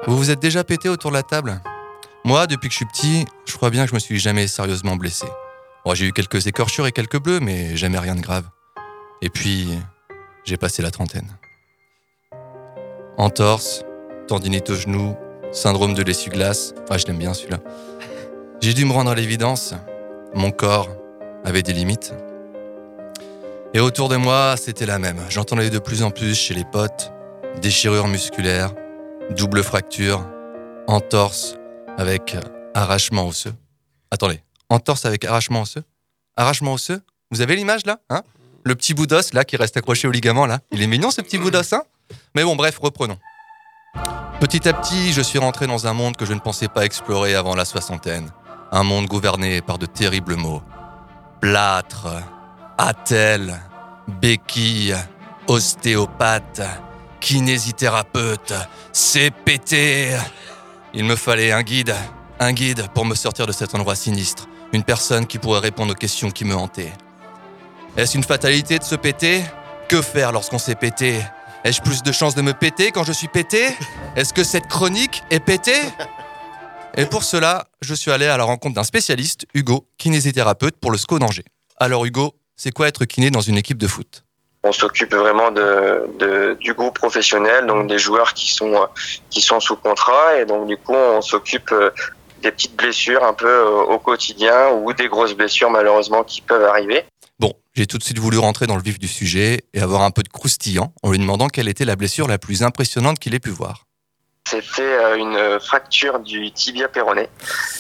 Vous vous êtes déjà pété autour de la table ? Moi, depuis que je suis petit, je crois bien que je me suis jamais sérieusement blessé. Bon, j'ai eu quelques écorchures et quelques bleus, mais jamais rien de grave. Et puis, j'ai passé la trentaine. Entorse, tendinite au genou, syndrome de l'essuie-glace. Je l'aime bien celui-là. J'ai dû me rendre à l'évidence. Mon corps avait des limites. Et autour de moi, c'était la même. J'entendais de plus en plus chez les potes déchirures musculaires, double fracture, entorse avec arrachement osseux. Attendez, entorse avec arrachement osseux ? Arrachement osseux ? Vous avez l'image là, hein ? Le petit bout d'os là qui reste accroché au ligament là. Il est mignon ce petit bout d'os, hein ? Mais bon, bref, reprenons. Petit à petit, je suis rentré dans un monde que je ne pensais pas explorer avant la soixantaine. Un monde gouverné par de terribles mots. Plâtre, attelle, béquille, ostéopathe, kinésithérapeute, CPT. Il me fallait un guide pour me sortir de cet endroit sinistre. Une personne qui pourrait répondre aux questions qui me hantaient. Est-ce une fatalité de se péter ? Que faire lorsqu'on s'est pété ? Ai-je plus de chances de me péter quand je suis pété ? Est-ce que cette chronique est pétée ? Et pour cela, je suis allé à la rencontre d'un spécialiste, Hugo, kinésithérapeute pour le SCO d'Angers. Alors Hugo, c'est quoi être kiné dans une équipe de foot ? On s'occupe vraiment du groupe professionnel, donc des joueurs qui sont sous contrat, et donc du coup on s'occupe des petites blessures un peu au quotidien ou des grosses blessures malheureusement qui peuvent arriver. Bon, j'ai tout de suite voulu rentrer dans le vif du sujet et avoir un peu de croustillant en lui demandant quelle était la blessure la plus impressionnante qu'il ait pu voir. C'était une fracture du tibia péroné,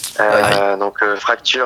donc fracture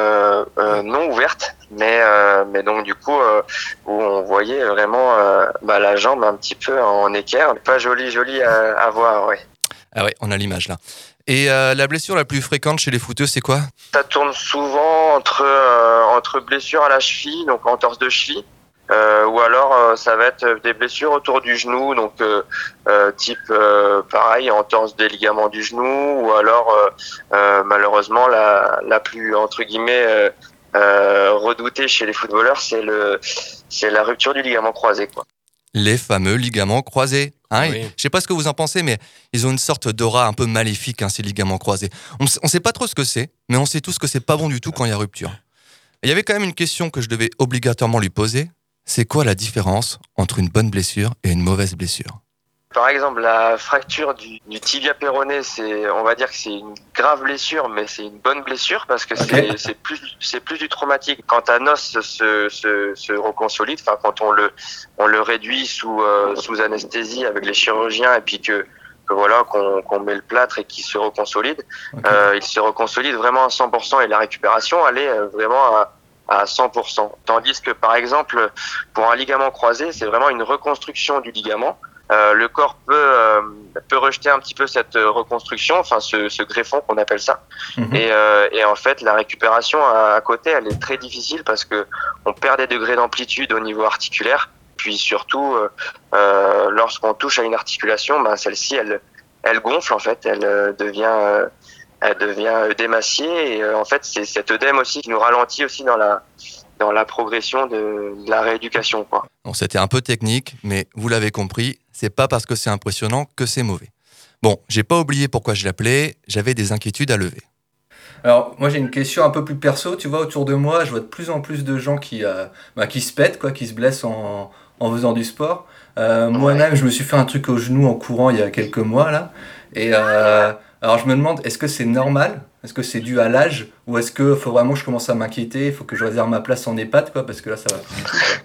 non ouverte, mais donc du coup où on voyait vraiment la jambe un petit peu en équerre, pas joli à voir, ouais. Ah ouais, on a l'image là. Et la blessure la plus fréquente chez les footeux, c'est quoi ? Ça tourne souvent entre blessures à la cheville, donc entorse de cheville, ou alors ça va être des blessures autour du genou, donc type pareil, entorse des ligaments du genou, ou alors malheureusement la plus entre guillemets redoutée chez les footballeurs, c'est la rupture du ligament croisé, quoi. Les fameux ligaments croisés. Oui. Je sais pas ce que vous en pensez, mais ils ont une sorte d'aura un peu maléfique, ces ligaments croisés. On sait pas trop ce que c'est, mais on sait tous que c'est pas bon du tout quand il y a rupture. Et il y avait quand même une question que je devais obligatoirement lui poser. C'est quoi la différence entre une bonne blessure et une mauvaise blessure ? Par exemple, la fracture du tibia péroné, on va dire que c'est une grave blessure, mais c'est une bonne blessure parce que c'est plus du traumatique. Quand un os se reconsolide, enfin quand on le réduit sous anesthésie avec les chirurgiens et puis que voilà qu'on met le plâtre et qu'il se reconsolide, il se reconsolide vraiment à 100% et la récupération elle est vraiment à 100%. Tandis que par exemple pour un ligament croisé, c'est vraiment une reconstruction du ligament. Le corps peut rejeter un petit peu cette reconstruction, enfin ce greffon qu'on appelle ça. Et en fait, la récupération à côté, elle est très difficile parce que on perd des degrés d'amplitude au niveau articulaire. Puis surtout, lorsqu'on touche à une articulation, celle-ci, elle gonfle en fait, elle devient œdémaciée. Et en fait, c'est cet œdème aussi qui nous ralentit aussi dans la progression de la rééducation, quoi. Bon, c'était un peu technique, mais vous l'avez compris, c'est pas parce que c'est impressionnant que c'est mauvais. Bon, j'ai pas oublié pourquoi je l'appelais, j'avais des inquiétudes à lever. Alors, moi j'ai une question un peu plus perso, tu vois, autour de moi, je vois de plus en plus de gens qui se pètent, quoi, qui se blessent en faisant du sport. Moi-même, je me suis fait un truc au genou en courant il y a quelques mois, là. Et alors je me demande, est-ce que c'est normal ? Est-ce que c'est dû à l'âge ? Ou est-ce que faut vraiment que je commence à m'inquiéter ? Il faut que je réserve ma place en EHPAD, quoi, parce que là, ça va plus du tout, quoi.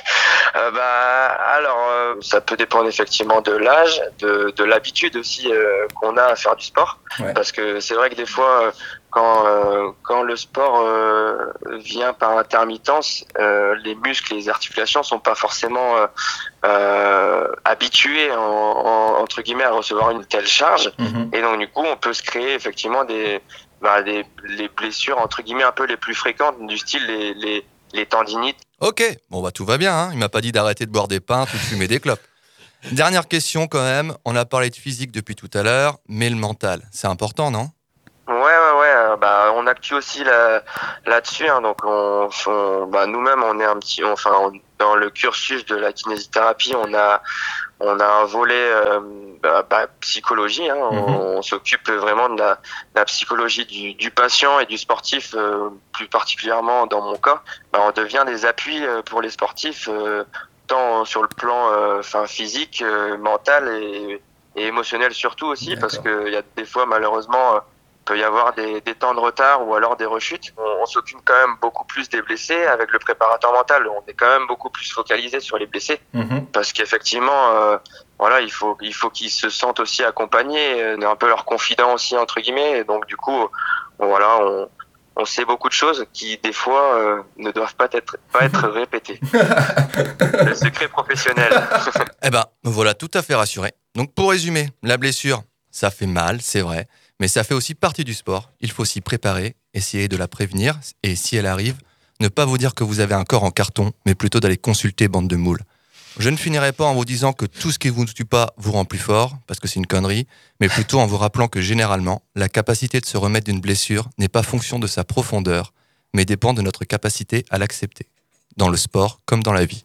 Ça peut dépendre effectivement de l'âge, de l'habitude aussi qu'on a à faire du sport. Ouais. Parce que c'est vrai que des fois, quand le sport vient par intermittence, les muscles et les articulations sont pas forcément habitués entre guillemets à recevoir une telle charge. Et donc du coup, on peut se créer effectivement les blessures entre guillemets un peu les plus fréquentes du style les tendinites. Ok, bon tout va bien, hein. Il m'a pas dit d'arrêter de boire des pintes ou de fumer des clopes. Dernière question quand même, on a parlé de physique depuis tout à l'heure, mais le mental, c'est important, non ? Ouais. On acctue aussi là-dessus, hein. Donc nous-mêmes on est dans le cursus de la kinésithérapie, on a un volet psychologie. On s'occupe vraiment de la psychologie du patient et du sportif, plus particulièrement dans mon cas. On devient des appuis pour les sportifs, tant sur le plan physique, mental et émotionnel surtout aussi. D'accord. Parce qu'il y a des fois malheureusement peut y avoir des temps de retard ou alors des rechutes. On s'occupe quand même beaucoup plus des blessés avec le préparateur mental. On est quand même beaucoup plus focalisé sur les blessés parce qu'effectivement, il faut qu'ils se sentent aussi accompagnés. On est un peu leur confident aussi entre guillemets. Et donc du coup, on sait beaucoup de choses qui des fois ne doivent pas être répétées. Le secret professionnel. Voilà, tout à fait rassuré. Donc pour résumer, la blessure, ça fait mal, c'est vrai. Mais ça fait aussi partie du sport. Il faut s'y préparer, essayer de la prévenir. Et si elle arrive, ne pas vous dire que vous avez un corps en carton, mais plutôt d'aller consulter bande de moules. Je ne finirai pas en vous disant que tout ce qui vous ne tue pas vous rend plus fort, parce que c'est une connerie, mais plutôt en vous rappelant que généralement, la capacité de se remettre d'une blessure n'est pas fonction de sa profondeur, mais dépend de notre capacité à l'accepter. Dans le sport comme dans la vie.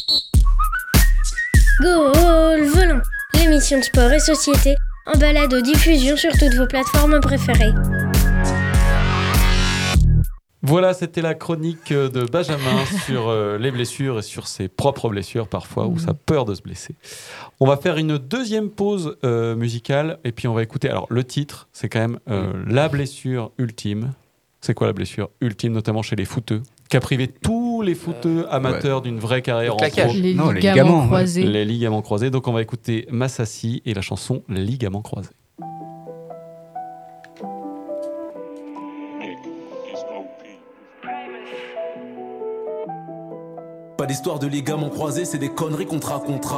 Goal Volant, l'émission de sport et société en balado-diffusion sur toutes vos plateformes préférées. Voilà, c'était la chronique de Benjamin sur les blessures et sur ses propres blessures parfois, ou sa peur de se blesser. On va faire une deuxième pause musicale et puis on va écouter. Alors le titre, c'est quand même la blessure ultime. C'est quoi la blessure ultime, notamment chez les footeux, qui a privé tous les footeux amateurs d'une vraie carrière en pro. Les ligaments croisés. Les ligaments croisés. Donc on va écouter Massassi et la chanson Les ligaments croisés. Pas d'histoire de ligaments croisés, c'est des conneries contrat.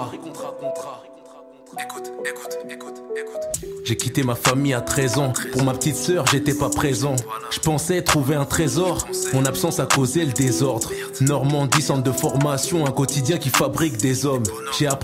Écoute. J'ai quitté ma famille à 13 ans. Pour ma petite sœur, j'étais pas présent. Je pensais trouver un trésor. Mon absence a causé le désordre. Normandie, centre de formation, un quotidien qui fabrique des hommes. J'ai appris